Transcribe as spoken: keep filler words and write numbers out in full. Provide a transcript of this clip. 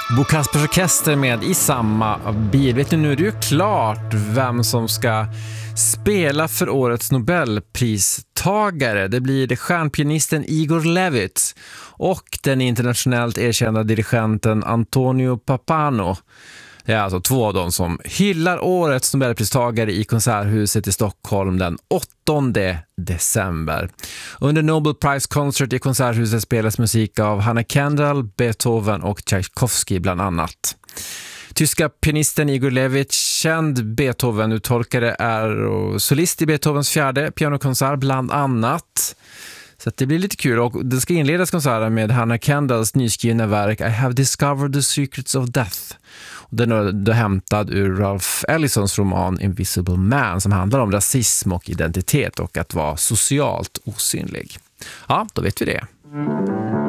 Bo Kaspers Orkester med i samma bil. Vet ni, nu är det ju klart vem som ska spela för årets Nobelpristagare. Det blir det stjärnpianisten Igor Levit och den internationellt erkända dirigenten Antonio Pappano. Det är alltså två av dem som hyllar årets Nobelpristagare i Konserthuset i Stockholm den åttonde december. Under Nobel Prize Concert i Konserthuset spelas musik av Hannah Kendall, Beethoven och Tchaikovsky bland annat. Tyska pianisten Igor Levit, känd Beethoven-uttolkare, är solist i Beethovens fjärde pianokonsert bland annat. Så att det blir lite kul, och det ska inledas konserten med Hannah Kendalls nyskrivna verk I have discovered the secrets of death. Och den är då hämtad ur Ralph Ellisons roman Invisible Man, som handlar om rasism och identitet och att vara socialt osynlig. Ja, då vet vi det.